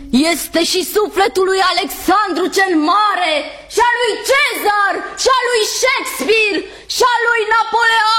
este și sufletul lui Alexandru cel Mare, și a lui Cezar, și a lui Shakespeare, și a lui Napoleon.